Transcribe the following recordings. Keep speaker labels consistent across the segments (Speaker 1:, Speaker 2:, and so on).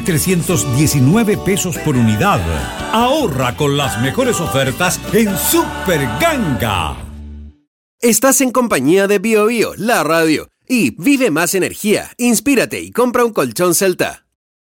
Speaker 1: 2.319 pesos por unidad. Ahorra con las mejores ofertas en Super Ganga.
Speaker 2: Estás en compañía de BioBio, la radio. Y vive más energía, inspírate y compra un colchón Celta.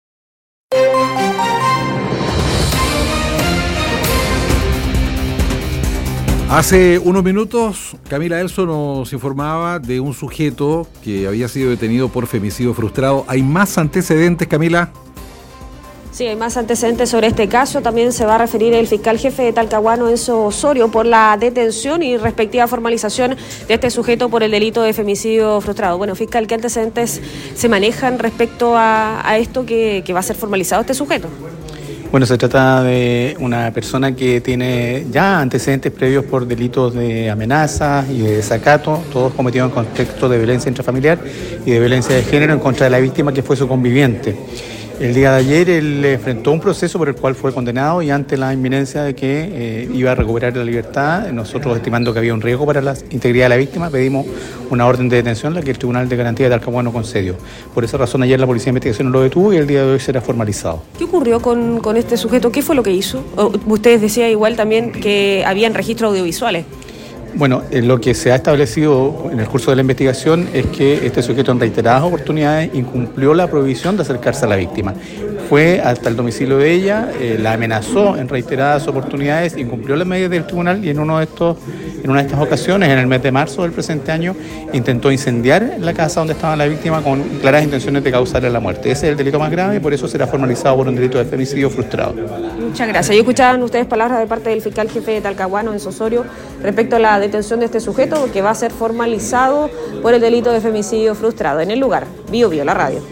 Speaker 3: Hace unos minutos, Camila Elso nos informaba de un sujeto que había sido detenido por femicidio frustrado. ¿Hay más antecedentes, Camila?
Speaker 4: Sí, hay más antecedentes sobre este caso. También se va a referir el fiscal jefe de Talcahuano, Enzo Osorio, por la detención y respectiva formalización de este sujeto por el delito de femicidio frustrado. Bueno, fiscal, ¿qué antecedentes se manejan respecto a esto que va a ser formalizado este sujeto?
Speaker 5: Bueno, se trata de una persona que tiene ya antecedentes previos por delitos de amenaza y de desacato, todos cometidos en contexto de violencia intrafamiliar y de violencia de género en contra de la víctima, que fue su conviviente. El día de ayer él enfrentó un proceso por el cual fue condenado y ante la inminencia de que iba a recuperar la libertad, nosotros estimando que había un riesgo para la integridad de la víctima, pedimos una orden de detención, la que el Tribunal de Garantía de Talcahuano concedió. Por esa razón ayer la Policía de Investigación lo detuvo y el día de hoy será formalizado.
Speaker 4: ¿Qué ocurrió con este sujeto? ¿Qué fue lo que hizo? Ustedes decían igual también que habían registros audiovisuales.
Speaker 5: Bueno, lo que se ha establecido en el curso de la investigación es que este sujeto en reiteradas oportunidades incumplió la prohibición de acercarse a la víctima. Fue hasta el domicilio de ella, la amenazó en reiteradas oportunidades, incumplió las medidas del tribunal y en una de estas ocasiones, en el mes de marzo del presente año, intentó incendiar la casa donde estaba la víctima con claras intenciones de causarle la muerte. Ese es el delito más grave y por eso será formalizado por un delito de femicidio frustrado.
Speaker 4: Muchas gracias. ¿Y escuchaban ustedes palabras de parte del fiscal jefe de Talcahuano, Enzo Osorio, respecto a la detención de este sujeto que va a ser formalizado por el delito de femicidio frustrado? En el lugar, BioBio, la radio.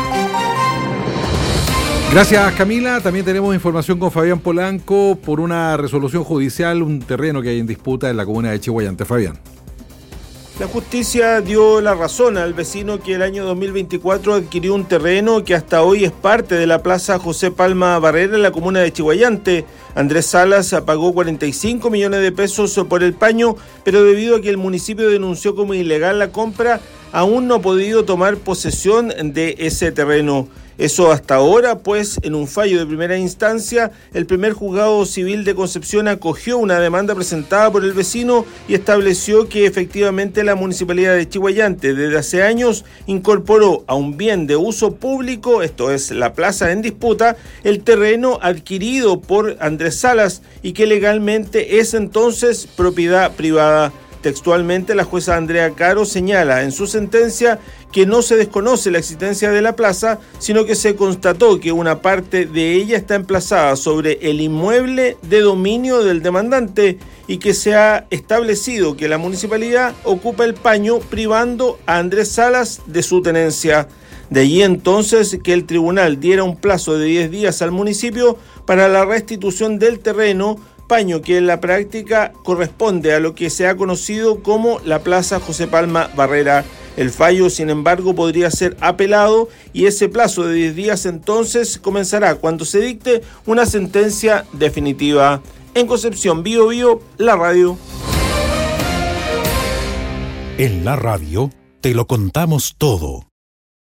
Speaker 3: Gracias, Camila. También tenemos información con Fabián Polanco por una resolución judicial, un terreno que hay en disputa en la comuna de Chiguayante. Fabián.
Speaker 6: La justicia dio la razón al vecino que el año 2024 adquirió un terreno que hasta hoy es parte de la Plaza José Palma Barrera en la comuna de Chiguayante. Andrés Salas pagó 45 millones de pesos por el paño, pero debido a que el municipio denunció como ilegal la compra, aún no ha podido tomar posesión de ese terreno. Eso hasta ahora, pues en un fallo de primera instancia, el primer juzgado civil de Concepción acogió una demanda presentada por el vecino y estableció que efectivamente la municipalidad de Chiguayante desde hace años incorporó a un bien de uso público, esto es la plaza en disputa, el terreno adquirido por Andrés Salas y que legalmente es entonces propiedad privada. Textualmente, la jueza Andrea Caro señala en su sentencia que no se desconoce la existencia de la plaza, sino que se constató que una parte de ella está emplazada sobre el inmueble de dominio del demandante y que se ha establecido que la municipalidad ocupa el paño privando a Andrés Salas de su tenencia. De allí entonces que el tribunal diera un plazo de 10 días al municipio para la restitución del terreno, paño que en la práctica corresponde a lo que se ha conocido como la Plaza José Palma Barrera. El fallo, sin embargo, podría ser apelado y ese plazo de 10 días entonces comenzará cuando se dicte una sentencia definitiva. En Concepción, BioBio, la radio.
Speaker 1: En la radio te lo contamos todo.